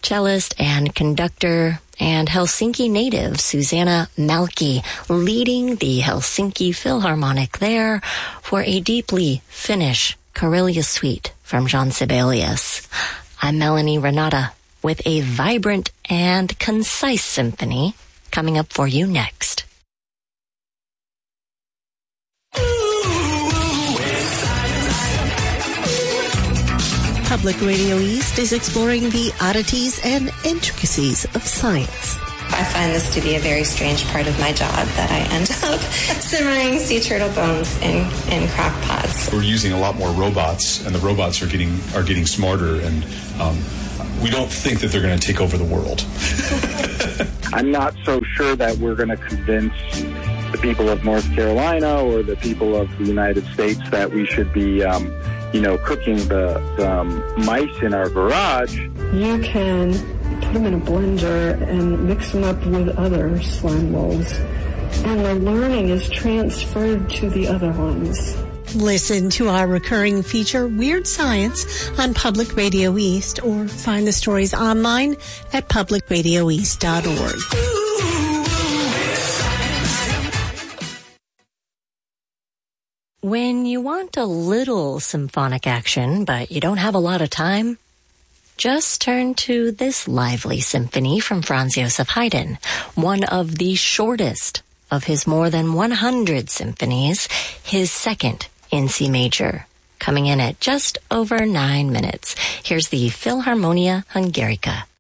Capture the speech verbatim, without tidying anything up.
cellist and conductor, and Helsinki native Susanna Malki leading the Helsinki Philharmonic there for a deeply Finnish Karelia suite from Jean Sibelius. I'm Melanie Renata with a vibrant and concise symphony coming up for you next. Public Radio East is exploring the oddities and intricacies of science. I find this to be a very strange part of my job, that I end up simmering sea turtle bones in, in crock pots. We're using a lot more robots, and the robots are getting are getting smarter, and um, we don't think that they're going to take over the world. I'm not so sure that we're going to convince the people of North Carolina or the people of the United States that we should be um, you know, cooking the, the um, mice in our garage. You can put them in a blender and mix them up with other slime molds, and the learning is transferred to the other ones. Listen to our recurring feature, Weird Science, on Public Radio East, or find the stories online at public radio east dot org. When you want a little symphonic action, but you don't have a lot of time, just turn to this lively symphony from Franz Joseph Haydn, one of the shortest of his more than one hundred symphonies, his second in C major, coming in at just over nine minutes. Here's the Philharmonia Hungarica.